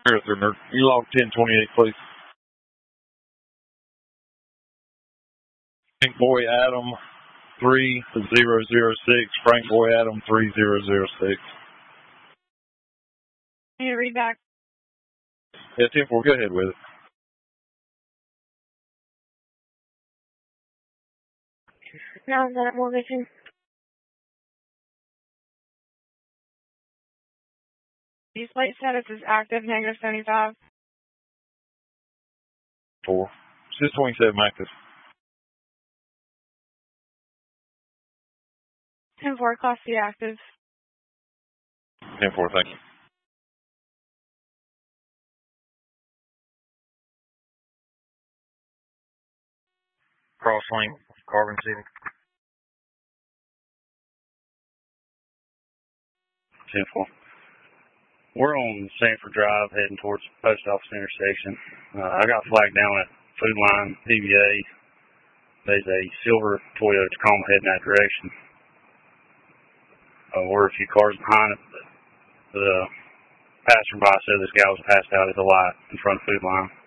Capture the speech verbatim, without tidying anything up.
Marathon, you log ten twenty-eight, please. Frank Boy Adam three zero zero six. Frank Boy Adam three zero zero six. Can you read back? Yeah, ten four, go ahead with it. No, is that more vision? Display status is active, negative seventy-five. Four. six twenty-seven active. ten four, Class C active. ten four, thank you. Crosslink, Carbon City. ten four. We're on Sanford Drive heading towards the post office intersection. Uh, I got flagged down at Food Line, P V A. There's a silver Toyota Tacoma heading that direction. Uh, we're a few cars behind it. The passerby said this guy was passed out at the light in front of Food Line.